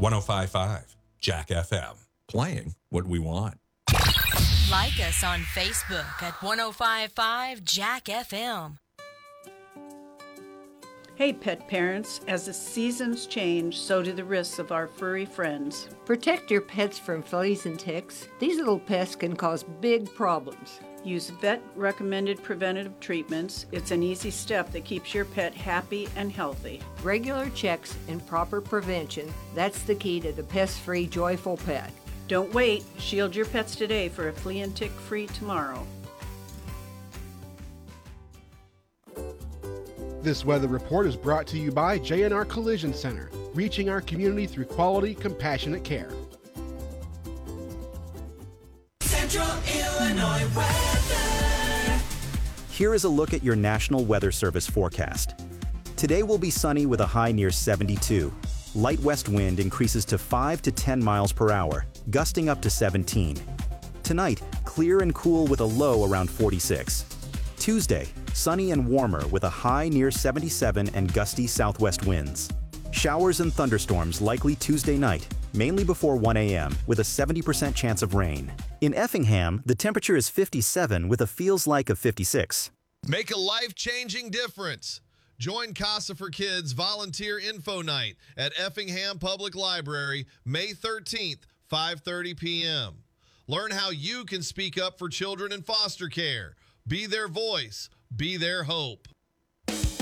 105.5 Jack FM. Playing what we want. Like us on Facebook at 105.5 Jack FM. Hey pet parents, as the seasons change, so do the risks of our furry friends. Protect your pets from fleas and ticks. These little pests can cause big problems. Use vet-recommended preventative treatments. It's an easy step that keeps your pet happy and healthy. Regular checks and proper prevention, that's the key to the pest-free, joyful pet. Don't wait. Shield your pets today for a flea and tick-free tomorrow. This weather report is brought to you by J&R Collision Center, reaching our community through quality, compassionate care. Central Illinois weather. Here is a look at your National Weather Service forecast. Today will be sunny with a high near 72. Light west wind increases to 5 to 10 miles per hour, gusting up to 17. Tonight, clear and cool with a low around 46. Tuesday, sunny and warmer with a high near 77 and gusty southwest winds. Showers and thunderstorms likely Tuesday night, mainly before 1 a.m. with a 70% chance of rain. In Effingham, the temperature is 57 with a feels like of 56. Make a life-changing difference. Join Casa for Kids Volunteer Info Night at Effingham Public Library, May 13th, 5:30 p.m. Learn how you can speak up for children in foster care. Be their voice. Be their hope.